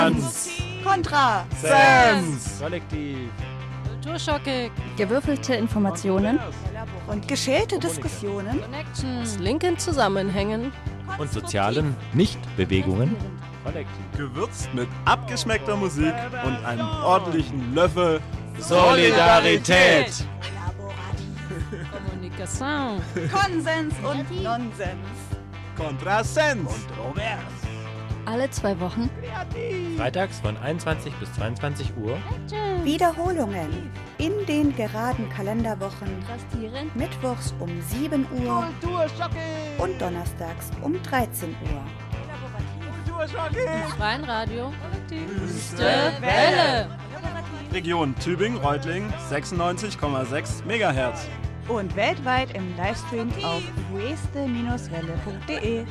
Kontra. Sens. Kollektiv. Kulturschocke. Gewürfelte Informationen Und geschälte Diskussionen. Connections. Linken Zusammenhängen. Und sozialen Nichtbewegungen. Kollektiv. Gewürzt mit abgeschmeckter Musik und einem ordentlichen Löffel Solidarität. Kommunikation. Konsens und Nonsens. Kontrasens. alle 2 Wochen Freitags von 21 bis 22 Uhr. Wiederholungen in den geraden Kalenderwochen. Kontrastierend Mittwochs um 7 Uhr und donnerstags um 13 Uhr. Im freien Radio. Wüste Welle. Region Tübingen-Reutlingen 96,6 MHz. Und weltweit im Livestream auf weste-welle.de.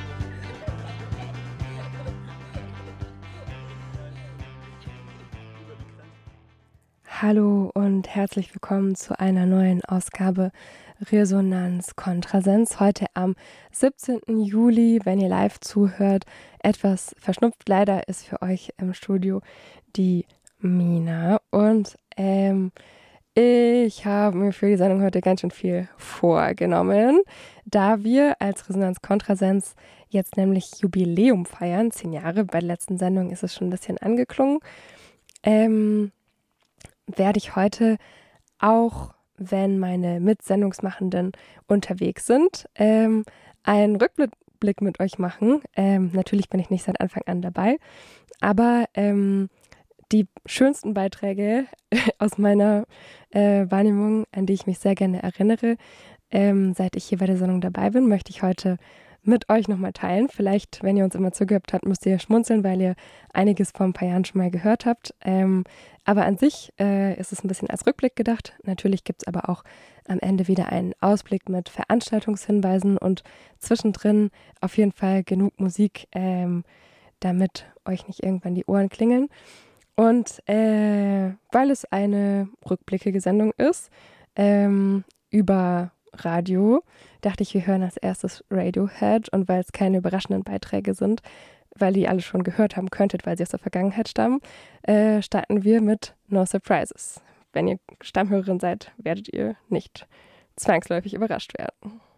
Hallo und herzlich willkommen zu einer neuen Ausgabe Resonanz Kontrasens. Heute am 17. Juli, wenn ihr live zuhört, etwas verschnupft. Leider ist für euch im Studio die Mina. Und ich habe mir für die Sendung heute ganz schön viel vorgenommen, da wir als Resonanz Kontrasens jetzt nämlich Jubiläum feiern. 10 Jahre, bei der letzten Sendung ist es schon ein bisschen angeklungen. Werde ich heute, auch wenn meine Mitsendungsmachenden unterwegs sind, einen Rückblick mit euch machen. Natürlich bin ich nicht seit Anfang an dabei, aber die schönsten Beiträge aus meiner Wahrnehmung, an die ich mich sehr gerne erinnere, seit ich hier bei der Sendung dabei bin, möchte ich heute mit euch nochmal teilen. Vielleicht, wenn ihr uns immer zugehört habt, müsst ihr schmunzeln, weil ihr einiges vor ein paar Jahren schon mal gehört habt. Aber an sich ist es ein bisschen als Rückblick gedacht. Natürlich gibt es aber auch am Ende wieder einen Ausblick mit Veranstaltungshinweisen und zwischendrin auf jeden Fall genug Musik, damit euch nicht irgendwann die Ohren klingeln. Und weil es eine rückblickige Sendung ist, über Radio, dachte ich, wir hören als erstes Radiohead, und weil es keine überraschenden Beiträge sind, weil ihr alle schon gehört haben könntet, weil sie aus der Vergangenheit stammen, starten wir mit No Surprises. Wenn ihr Stammhörerin seid, werdet ihr nicht zwangsläufig überrascht werden.